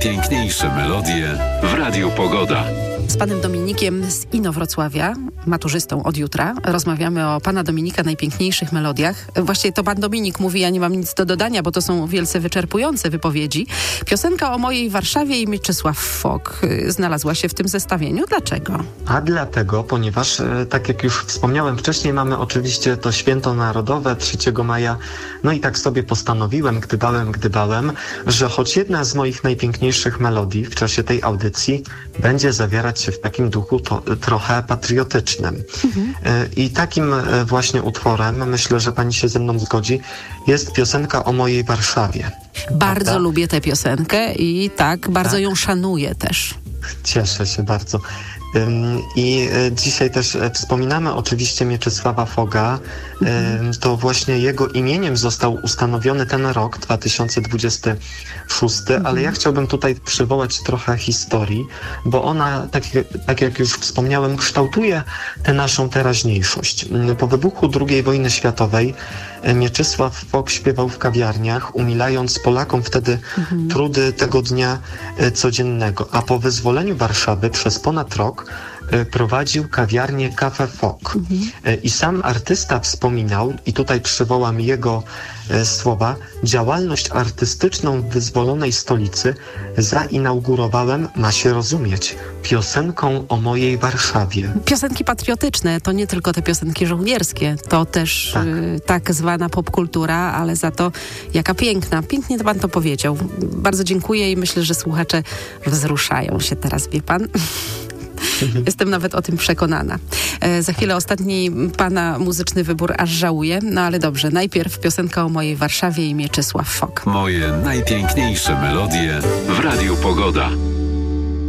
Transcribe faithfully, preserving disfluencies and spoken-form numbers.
Piękniejsze melodie w Radiu Pogoda. Z panem Dominikiem z Inowrocławia, maturzystą od jutra, rozmawiamy o pana Dominika najpiękniejszych melodiach. Właściwie to pan Dominik mówi, ja nie mam nic do dodania, bo to są wielce wyczerpujące wypowiedzi. Piosenka o mojej Warszawie i Mieczysław Fok znalazła się w tym zestawieniu. Dlaczego? A dlatego, ponieważ, tak jak już wspomniałem wcześniej, mamy oczywiście to święto narodowe trzeciego maja. No i tak sobie postanowiłem, gdybałem, gdybałem, że choć jedna z moich najpiękniejszych melodii w czasie tej audycji będzie zawierać się w takim duchu to, trochę patriotycznym. Mhm. I takim właśnie utworem, myślę, że pani się ze mną zgodzi, jest piosenka o mojej Warszawie. Bardzo Prawda? lubię tę piosenkę i tak, bardzo tak. ją szanuję też. Cieszę się bardzo. I dzisiaj też wspominamy oczywiście Mieczysława Foga. Mhm. To właśnie jego imieniem został ustanowiony ten rok, dwa tysiące dwudziesty szósty, mhm. ale ja chciałbym tutaj przywołać trochę historii, bo ona, tak, tak jak już wspomniałem, kształtuje tę naszą teraźniejszość. Po wybuchu drugiej wojny światowej Mieczysław Fok śpiewał w kawiarniach, umilając Polakom wtedy mhm. trudy tego dnia codziennego, a po wyzwoleniu Warszawy przez ponad rok prowadził kawiarnię Cafe Fok. Mhm. I sam artysta wspominał, i tutaj przywołam jego e, słowa, działalność artystyczną w wyzwolonej stolicy zainaugurowałem, ma się rozumieć, piosenką o mojej Warszawie. Piosenki patriotyczne to nie tylko te piosenki żołnierskie, to też tak, y, tak zwana popkultura, ale za to jaka piękna. Pięknie to pan to powiedział. Bardzo dziękuję i myślę, że słuchacze wzruszają się teraz, wie pan. Jestem nawet o tym przekonana. E, za chwilę ostatni pana muzyczny wybór, aż żałuję. No ale dobrze, najpierw piosenka o mojej Warszawie i Mieczysław Fok. Moje najpiękniejsze melodie w Radiu Pogoda.